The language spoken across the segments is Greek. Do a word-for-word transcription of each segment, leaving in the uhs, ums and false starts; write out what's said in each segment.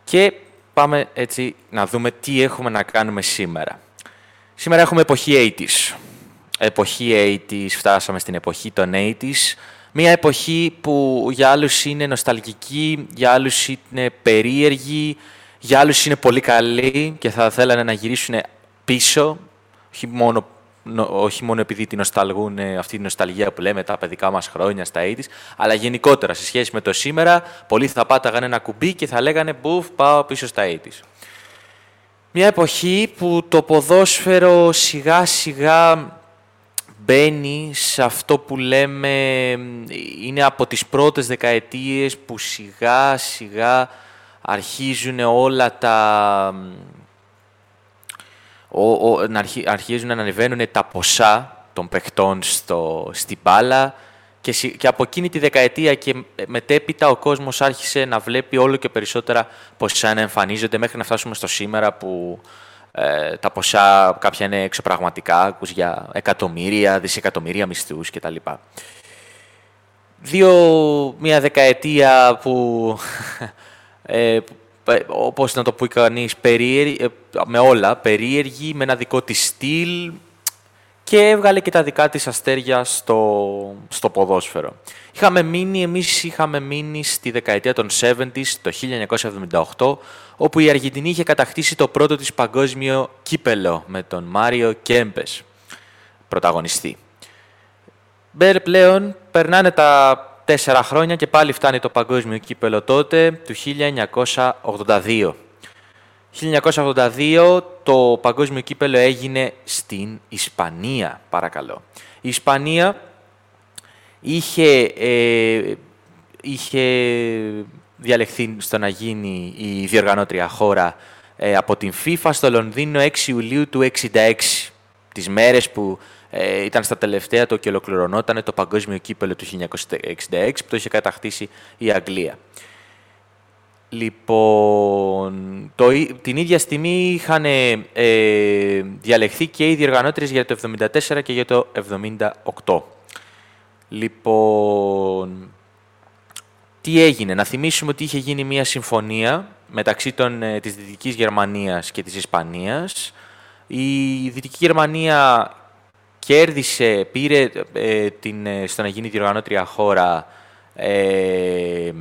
Και πάμε έτσι να δούμε τι έχουμε να κάνουμε σήμερα. Σήμερα έχουμε εποχή ογδόντα. Εποχή ογδόντα, φτάσαμε στην εποχή των ογδόντα. Μια εποχή που για άλλους είναι νοσταλγική, για άλλους είναι περίεργη, για άλλους είναι πολύ καλή και θα θέλανε να γυρίσουν πίσω, όχι μόνο, όχι μόνο επειδή τη νοσταλγούν αυτή τη νοσταλγία που λέμε τα παιδικά μας χρόνια στα ογδόντα, αλλά γενικότερα σε σχέση με το σήμερα, πολλοί θα πάταγαν ένα κουμπί και θα λέγανε «Μπουφ, πάω πίσω στα ογδόντα». Μια εποχή που το ποδόσφαιρο σιγά σιγά μπαίνει σε αυτό που λέμε, είναι από τις πρώτες δεκαετίες που σιγά σιγά αρχίζουν όλα τα... Ο, ο, να αρχι, αρχίζουν να ανεβαίνουν τα ποσά των παιχτών στο, στην μπάλα και, και από εκείνη τη δεκαετία και μετέπειτα ο κόσμος άρχισε να βλέπει όλο και περισσότερα ποσά να εμφανίζονται μέχρι να φτάσουμε στο σήμερα που ε, τα ποσά κάποια είναι εξωπραγματικά, ακούς για εκατομμύρια, δισεκατομμύρια μισθούς κτλ. Δύο, μια δεκαετία που... ε, όπως να το πει κανείς, με όλα, περίεργη, με ένα δικό της στυλ και έβγαλε και τα δικά της αστέρια στο, στο ποδόσφαιρο. Είχαμε μείνει, εμείς είχαμε μείνει στη δεκαετία των εβδομήντα, το χίλια εννιακόσια εβδομήντα οκτώ, όπου η Αργεντινή είχε κατακτήσει το πρώτο της παγκόσμιο κύπελο με τον Μάριο Κέμπες, πρωταγωνιστή. Μπέρ πλέον περνάνε τα τέσσερα χρόνια και πάλι φτάνει το παγκόσμιο κύπελο τότε του χίλια εννιακόσια ογδόντα δύο. χίλια εννιακόσια ογδόντα δύο το παγκόσμιο κύπελο έγινε στην Ισπανία, παρακαλώ. Η Ισπανία είχε, ε, είχε διαλεχθεί στο να γίνει η διοργανώτρια χώρα ε, από την FIFA στο Λονδίνο έξι Ιουλίου του εξήντα έξι. Τις μέρες που ε, ήταν στα τελευταία του και ολοκληρωνόταν το παγκόσμιο κύπελο του χίλια εννιακόσια εξήντα έξι που το είχε κατακτήσει η Αγγλία. Λοιπόν, το, την ίδια στιγμή είχαν ε, διαλεχθεί και οι διοργανώτριες για το εβδομήντα τέσσερα και για το εβδομήντα οκτώ. Λοιπόν, τι έγινε? Να θυμίσουμε ότι είχε γίνει μια συμφωνία μεταξύ των, ε, της Δυτικής Γερμανίας και της Ισπανίας. Η Δυτική Γερμανία κέρδισε, πήρε ε, την, ε, στο να γίνει διοργανώτρια χώρα ε,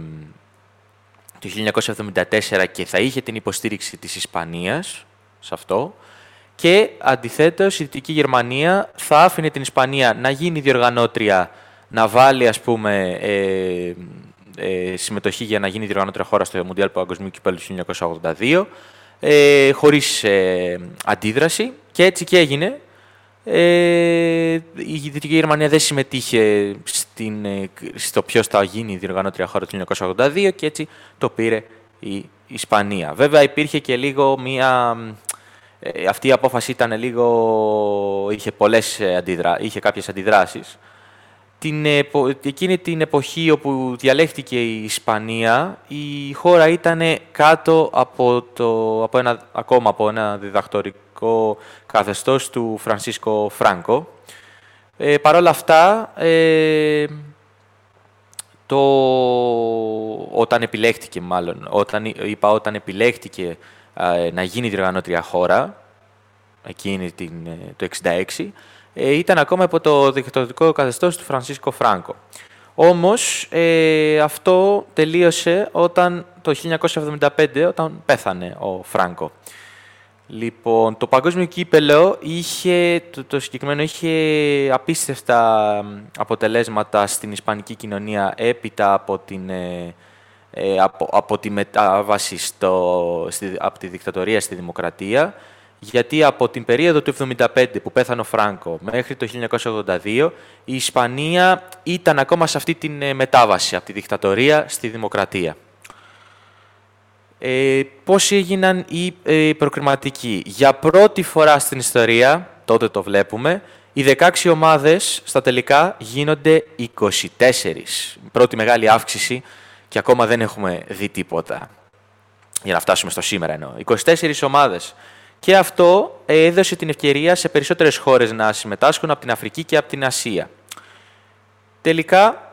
το χίλια εννιακόσια εβδομήντα τέσσερα και θα είχε την υποστήριξη της Ισπανίας σε αυτό. Και αντιθέτως η Δυτική Γερμανία θα άφηνε την Ισπανία να γίνει διοργανώτρια, να βάλει ας πούμε ε, ε, συμμετοχή για να γίνει διοργανώτρια χώρα στο Μουντιάλ Παγκοσμίου Κυπέλλου του χίλια εννιακόσια ογδόντα δύο. Ε, χωρίς ε, αντίδραση και έτσι και έγινε. Ε, η Δυτική Γερμανία δεν συμμετείχε στην, ε, στο ποιος θα γίνει η διοργανώτρια χώρα του χίλια εννιακόσια ογδόντα δύο και έτσι το πήρε η Ισπανία. Βέβαια υπήρχε και λίγο μία... Ε, αυτή η απόφαση ήταν λίγο... είχε, πολλές αντιδρα... είχε κάποιες αντιδράσεις. Την, εκείνη την εποχή όπου διαλέχθηκε η Ισπανία, η χώρα ήταν κάτω από, το, από ένα, ακόμα από ένα διδακτορικό καθεστώς του Φρανσίσκο Φράνκο. Ε, Παρ' όλα αυτά, ε, το, όταν επιλέχτηκε μάλλον, όταν, είπα όταν επιλέχτηκε ε, να γίνει διοργανώτρια χώρα, εκείνη την, το εξήντα έξι, ήταν ακόμα από το δικτατορικό καθεστώς του Φρανσίσκο Φράνκο. Όμως ε, αυτό τελείωσε όταν, το χίλια εννιακόσια εβδομήντα πέντε, όταν πέθανε ο Φράνκο. Λοιπόν, το παγκόσμιο κύπελλο είχε, το, το συγκεκριμένο είχε απίστευτα αποτελέσματα στην ισπανική κοινωνία έπειτα από, την, ε, ε, από, από τη μετάβαση στο, στη, από τη δικτατορία στη δημοκρατία. Γιατί από την περίοδο του εβδομήντα πέντε που πέθανε ο Φράνκο μέχρι το χίλια εννιακόσια ογδόντα δύο η Ισπανία ήταν ακόμα σε αυτή τη μετάβαση από τη δικτατορία στη δημοκρατία. Ε, πώς έγιναν οι ε, προκριματικοί? Για πρώτη φορά στην ιστορία, τότε το βλέπουμε, οι δεκαέξι ομάδες στα τελικά γίνονται είκοσι τέσσερα. Πρώτη μεγάλη αύξηση και ακόμα δεν έχουμε δει τίποτα. Για να φτάσουμε στο σήμερα εννοώ. είκοσι τέσσερις ομάδες. Και αυτό έδωσε την ευκαιρία σε περισσότερες χώρες να συμμετάσχουν από την Αφρική και από την Ασία. Τελικά,